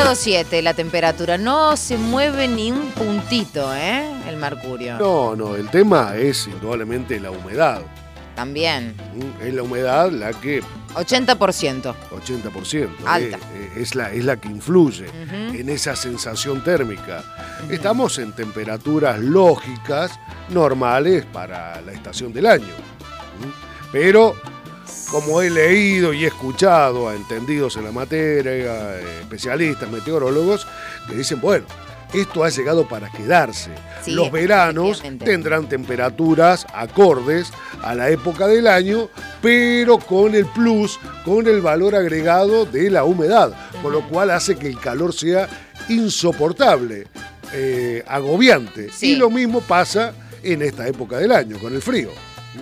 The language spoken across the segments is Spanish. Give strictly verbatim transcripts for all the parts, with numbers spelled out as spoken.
grado siete la temperatura, no se mueve ni un puntito, ¿eh? El mercurio. No, no, el tema es indudablemente la humedad. También. Es la humedad la que... ochenta por ciento. ochenta por ciento. Alta. Eh, es, la, es la que influye Uh-huh. en esa sensación térmica. Uh-huh. Estamos en temperaturas lógicas, normales para la estación del año. Pero, como he leído y he escuchado a entendidos en la materia, especialistas, meteorólogos, que dicen, bueno, esto ha llegado para quedarse. Sí, los veranos tendrán temperaturas acordes a la época del año, pero con el plus, con el valor agregado de la humedad, con lo cual hace que el calor sea insoportable, eh, agobiante. Sí. Y lo mismo pasa en esta época del año, con el frío.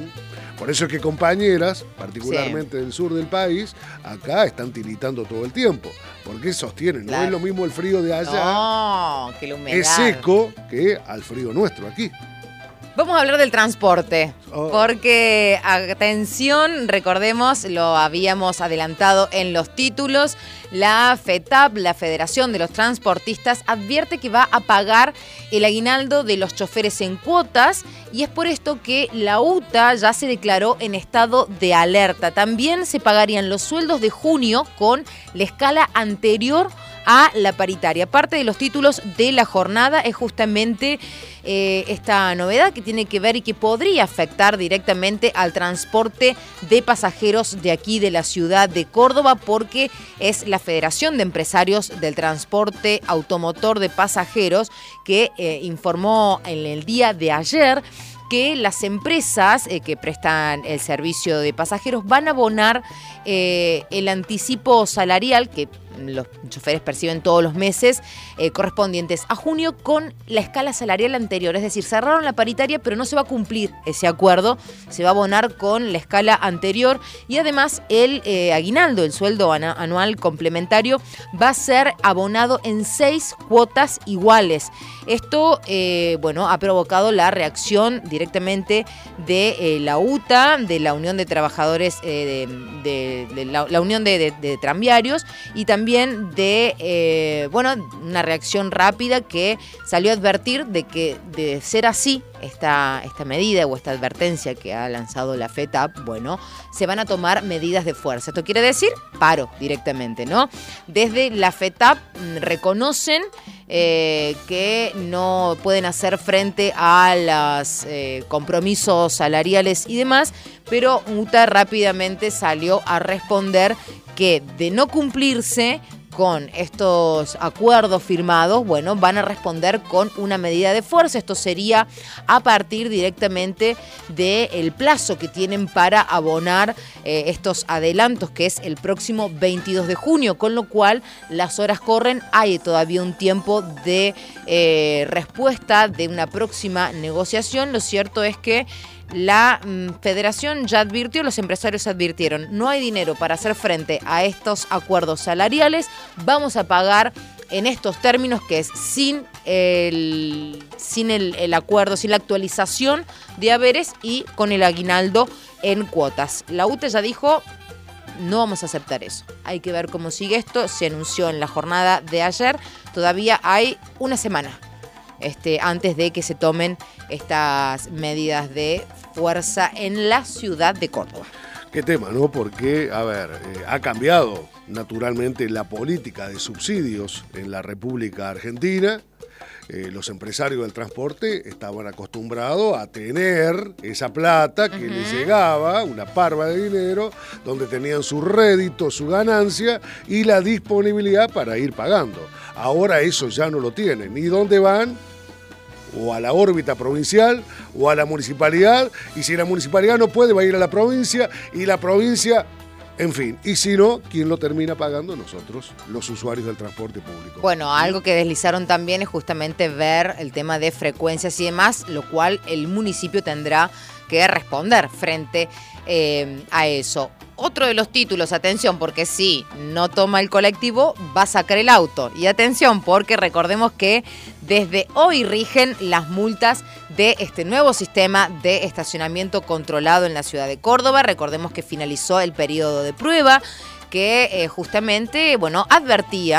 Por eso es que compañeras, particularmente sí. del sur del país, acá están tiritando todo el tiempo. Porque sostienen, claro. no es lo mismo el frío de allá, no, que la humedad. Es seco, que al frío nuestro aquí. Vamos a hablar del transporte, oh. porque, atención, recordemos, lo habíamos adelantado en los títulos, la FETAP, la Federación de los Transportistas, advierte que va a pagar el aguinaldo de los choferes en cuotas y es por esto que la U T A ya se declaró en estado de alerta. También se pagarían los sueldos de junio con la escala anterior a la paritaria. Parte de los títulos de la jornada es justamente eh, esta novedad que tiene que ver y que podría afectar directamente al transporte de pasajeros de aquí de la ciudad de Córdoba, porque es la Federación de Empresarios del Transporte Automotor de Pasajeros que eh, informó en el día de ayer que las empresas eh, que prestan el servicio de pasajeros van a abonar eh, el anticipo salarial que los choferes perciben todos los meses eh, correspondientes a junio con la escala salarial anterior. Es decir, cerraron la paritaria, pero no se va a cumplir ese acuerdo. Se va a abonar con la escala anterior y además el eh, aguinaldo, el sueldo an- anual complementario, va a ser abonado en seis cuotas iguales. Esto, eh, bueno, ha provocado la reacción directamente de eh, la U T A, de la Unión de Trabajadores, eh, de, de, de la, la Unión de, de, de Tranviarios y también de, eh, bueno, una reacción rápida que salió a advertir de que de ser así, esta, esta medida o esta advertencia que ha lanzado la FETAP, bueno, se van a tomar medidas de fuerza. Esto quiere decir paro directamente, ¿no? Desde la FETAP reconocen eh, que no pueden hacer frente a los eh, compromisos salariales y demás, pero U T A rápidamente salió a responder que de no cumplirse con estos acuerdos firmados, bueno, van a responder con una medida de fuerza. Esto sería a partir directamente del plazo que tienen para abonar eh, estos adelantos, que es el próximo veintidós de junio, con lo cual las horas corren, hay todavía un tiempo de eh, respuesta de una próxima negociación. Lo cierto es que la mm, federación ya advirtió, los empresarios advirtieron, no hay dinero para hacer frente a estos acuerdos salariales, vamos a pagar en estos términos, que es sin el, sin el, el acuerdo, sin la actualización de haberes y con el aguinaldo en cuotas. La U T E ya dijo, no vamos a aceptar eso. Hay que ver cómo sigue esto, se anunció en la jornada de ayer, todavía hay una semana Este, antes de que se tomen estas medidas de fuerza en la ciudad de Córdoba. Qué tema, ¿no? Porque, a ver, eh, ha cambiado naturalmente la política de subsidios en la República Argentina. Eh, los empresarios del transporte estaban acostumbrados a tener esa plata que uh-huh. les llegaba, una parva de dinero, donde tenían su rédito, su ganancia y la disponibilidad para ir pagando. Ahora eso ya no lo tienen. ¿Y dónde van? O a la órbita provincial o a la municipalidad. Y si la municipalidad no puede, va a ir a la provincia y la provincia... En fin, y si no, ¿quién lo termina pagando? Nosotros, los usuarios del transporte público. Bueno, algo que deslizaron también es justamente ver el tema de frecuencias y demás, lo cual el municipio tendrá que responder frente eh, a eso. Otro de los títulos, atención, porque si no toma el colectivo, va a sacar el auto. Y atención, porque recordemos que desde hoy rigen las multas de este nuevo sistema de estacionamiento controlado en la ciudad de Córdoba. Recordemos que finalizó el periodo de prueba que eh, justamente, bueno, advertía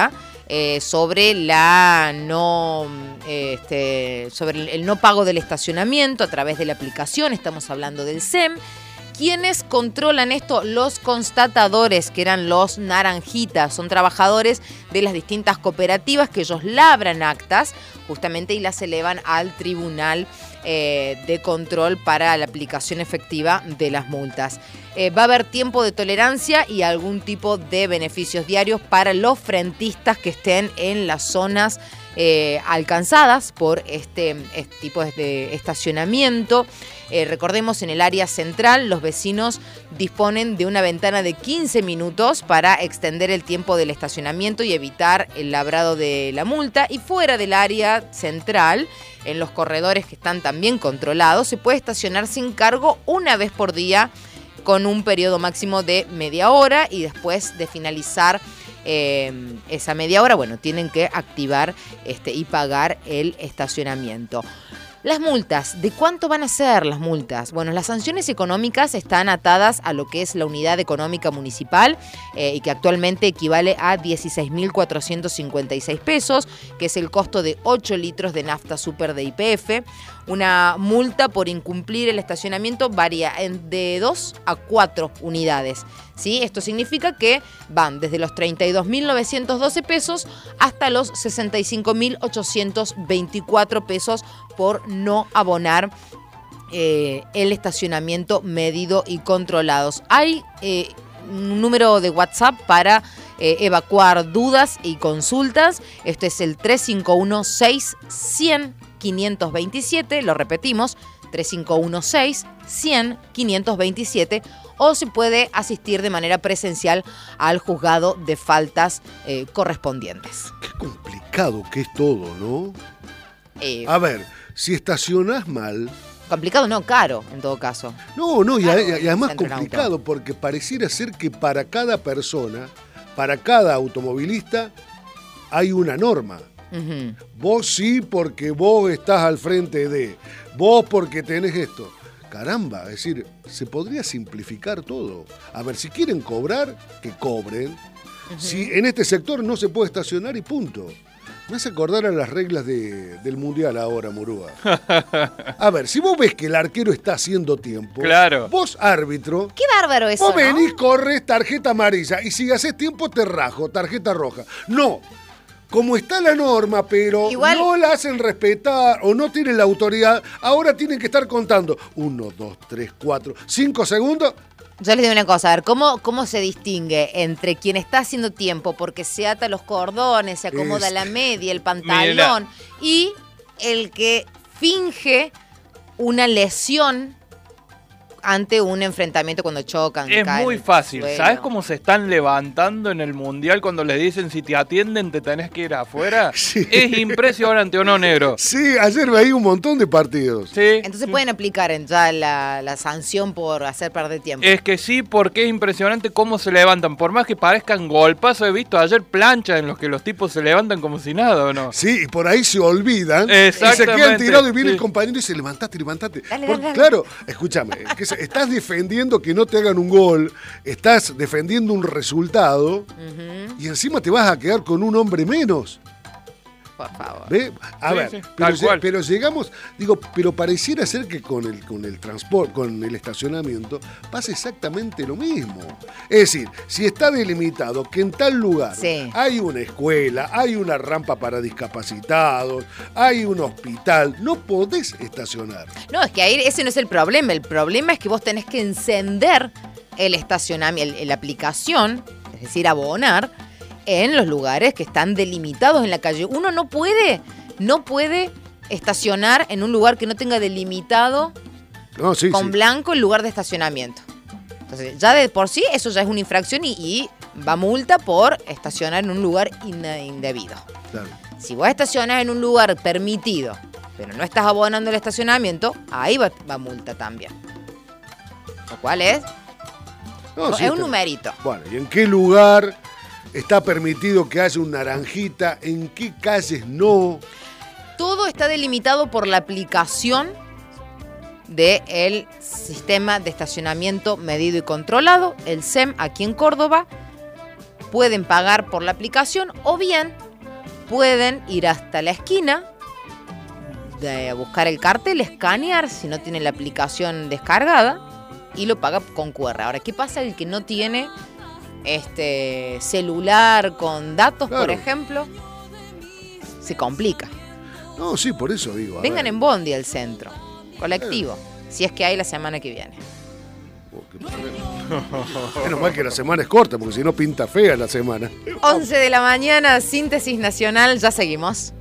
eh, sobre la no eh, este, sobre el, el no pago del estacionamiento a través de la aplicación. Estamos hablando del S E M. ¿Quiénes controlan esto? Los constatadores, que eran los naranjitas. Son trabajadores de las distintas cooperativas que ellos labran actas justamente y las elevan al tribunal eh, de control para la aplicación efectiva de las multas. Eh, va a haber tiempo de tolerancia y algún tipo de beneficios diarios para los frentistas que estén en las zonas eh, alcanzadas por este, este tipo de estacionamiento. Eh, recordemos, en el área central los vecinos disponen de una ventana de quince minutos para extender el tiempo del estacionamiento y evitar el labrado de la multa. Y fuera del área central, en los corredores que están también controlados, se puede estacionar sin cargo una vez por día con un periodo máximo de media hora, y después de finalizar eh, esa media hora, bueno, tienen que activar este, y pagar el estacionamiento. Las multas, ¿de cuánto van a ser las multas? Bueno, las sanciones económicas están atadas a lo que es la unidad económica municipal eh, y que actualmente equivale a dieciséis mil cuatrocientos cincuenta y seis pesos, que es el costo de ocho litros de nafta super de Y P F. Una multa por incumplir el estacionamiento varía de dos a cuatro unidades, ¿sí? Esto significa que van desde los treinta y dos mil novecientos doce pesos hasta los sesenta y cinco mil ochocientos veinticuatro pesos por no abonar eh, el estacionamiento medido y controlados. Hay eh, un número de WhatsApp para eh, evacuar dudas y consultas. Este es el tres cinco uno seis cien quinientos veintisiete, lo repetimos, tres cinco uno seis cien quinientos veintisiete, o se puede asistir de manera presencial al juzgado de faltas eh, correspondientes. Qué complicado que es todo, ¿no? Eh, A ver, si estacionás mal... Complicado no, caro en todo caso. No, no, Claro, y, a- y además centro en complicado, auto. porque pareciera ser que para cada persona, para cada automovilista, hay una norma. Uh-huh. Vos sí porque vos estás al frente de, vos porque tenés esto. Caramba, es decir, se podría simplificar todo. A ver, si quieren cobrar, que cobren. Uh-huh. Si en este sector no se puede estacionar y punto. Me hace acordar a las reglas de, del Mundial ahora, Murúa. A ver, si vos ves que el arquero está haciendo tiempo, Claro. vos árbitro, Qué bárbaro eso, vos venís, ¿no? corres, tarjeta amarilla, y si haces tiempo te rajo, tarjeta roja. No. Como está la norma, pero Igual- no la hacen respetar o no tienen la autoridad, ahora tienen que estar contando uno, dos, tres, cuatro, cinco segundos. Yo les digo una cosa, a ver, ¿cómo, cómo se distingue entre quien está haciendo tiempo porque se ata los cordones, se acomoda Es- la media, el pantalón, y el que finge una lesión ante un enfrentamiento cuando chocan? Es caen muy en el fácil. suelo? ¿Sabes cómo se están levantando en el Mundial cuando les dicen si te atienden te tenés que ir afuera? Sí. Es impresionante, ¿o no, negro? Sí, ayer veí un montón de partidos. Sí. Entonces pueden aplicar en ya la, la sanción por hacer perder tiempo. Es que sí, porque es impresionante cómo se levantan. Por más que parezcan golpazos, he visto ayer planchas en los que los tipos se levantan como si nada, ¿o no? Sí, y por ahí se olvidan. Y se Exactamente, quedan tirados y viene sí. el compañero y dice, levantate, levantate. Dale, Porque, dale, dale. claro, escúchame, que se- estás defendiendo que no te hagan un gol, estás defendiendo un resultado, Ujú, y encima te vas a quedar con un hombre menos. por favor. ¿Ve? A Sí, ver, sí, pero, tal lle- cual. pero llegamos, digo, pero pareciera ser que con el, con el transporte, con el estacionamiento, pasa exactamente lo mismo. Es decir, si está delimitado que en tal lugar Sí. hay una escuela, hay una rampa para discapacitados, hay un hospital, no podés estacionar. No, es que ahí ese no es el problema. El problema es que vos tenés que encender el estacionamiento, el- la aplicación, es decir, abonar, en los lugares que están delimitados en la calle. Uno no puede, no puede estacionar en un lugar que no tenga delimitado No, sí, con sí. blanco el lugar de estacionamiento. Entonces, ya de por sí eso ya es una infracción y, y va multa por estacionar en un lugar inde- indebido. Claro. Si vos estacionás en un lugar permitido, pero no estás abonando el estacionamiento, ahí va, va multa también. Lo cual es, No, sí, es un está- numerito. Bueno, ¿y en qué lugar está permitido que haya un naranjita? ¿En qué calles no? Todo está delimitado por la aplicación del sistema de estacionamiento medido y controlado, el S E M, aquí en Córdoba. Pueden pagar por la aplicación o bien pueden ir hasta la esquina, de buscar el cartel, escanear si no tiene la aplicación descargada y lo paga con cu erre. Ahora, ¿qué pasa el que no tiene este celular con datos, Claro. por ejemplo? Se complica. No, sí, por eso digo. a Vengan ver. en bondi al centro, colectivo, si es que hay la semana que viene. Oh, qué problema. Menos mal que la semana es corta, porque si no pinta fea la semana. once de la mañana, síntesis nacional, ya seguimos.